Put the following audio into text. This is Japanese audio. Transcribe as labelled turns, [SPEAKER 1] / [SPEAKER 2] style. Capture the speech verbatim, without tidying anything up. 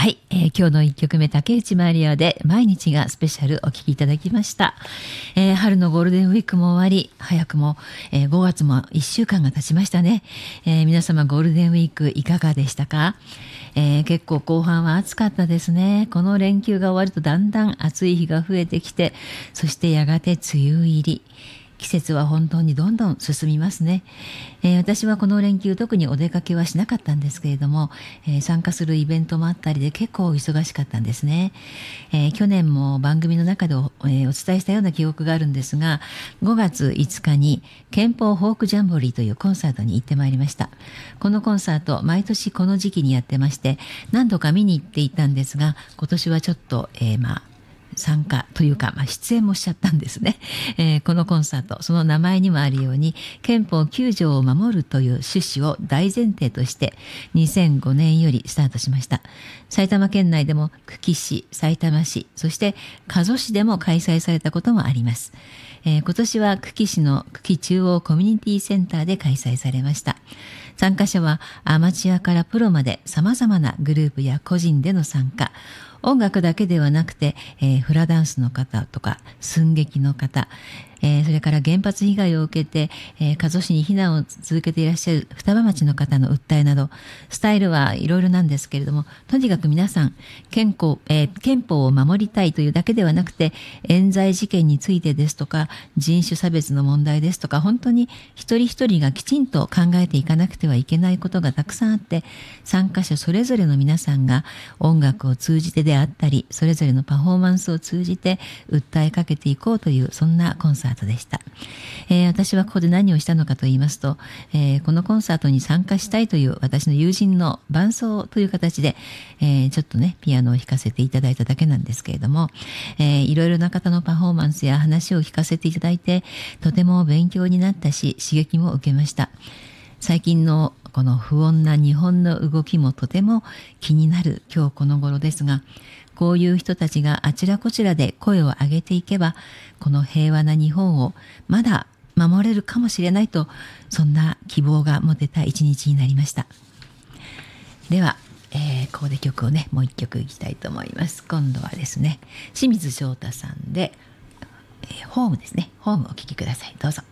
[SPEAKER 1] はい、えー今日のいっきょくめ、竹内まりやで毎日がスペシャルお聴きいただきました。えー春のゴールデンウィークも終わり、早くも、えーごがつもいっしゅうかんが経ちましたね。えー皆様ゴールデンウィークいかがでしたか？えー結構後半は暑かったですね。この連休が終わるとだんだん暑い日が増えてきて、そしてやがて梅雨入り。季節は本当にどんどん進みますね。えー私はこの連休特にお出かけはしなかったんですけれども、えー参加するイベントもあったりで結構忙しかったんですね。えー去年も番組の中でお,、えーお伝えしたような記憶があるんですが、ごがついつかに憲法フォークジャンボリーというコンサートに行ってまいりました。このコンサート毎年この時期にやってまして、何度か見に行っていたんですが、今年はちょっと、えーまあ参加というか、まあ、出演もしちゃったんですね、えーこのコンサート、その名前にもあるように憲法きゅうじょうを守るという趣旨を大前提としてにせんごねんよりスタートしました。埼玉県内でも久喜市、さいたま市、そして加須市でも開催されたこともあります。えー今年は久喜市の久喜中央コミュニティセンターで開催されました。参加者はアマチュアからプロまで様々なグループや個人での参加、音楽だけではなくて、えーフラダンスの方とか寸劇の方、えーそれから原発被害を受けて、えー加須市に避難を続けていらっしゃる双葉町の方の訴えなど、スタイルはいろいろなんですけれども、とにかく皆さん憲法、えー憲法を守りたいというだけではなくて、冤罪事件についてですとか人種差別の問題ですとか、本当に一人一人がきちんと考えていかなくてはいけないことがたくさんあって、参加者それぞれの皆さんが音楽を通じてであったり、それぞれのパフォーマンスを通じて訴えかけていこうという、そんなコンサートでした。えー私はここで何をしたのかと言いますと、えーこのコンサートに参加したいという私の友人の伴奏という形で、えーちょっとねピアノを弾かせていただいただけなんですけれども、えーいろいろな方のパフォーマンスや話を聞かせていただいて、とても勉強になったし刺激も受けました。最近のこの不穏な日本の動きもとても気になる今日この頃ですが、こういう人たちがあちらこちらで声を上げていけば、この平和な日本をまだ守れるかもしれないと、そんな希望が持てた一日になりました。では、えーここで曲をねもう一曲いきたいと思います。今度はですね、清水翔太さんで、えーホームですね。ホームをお聴きください。どうぞ。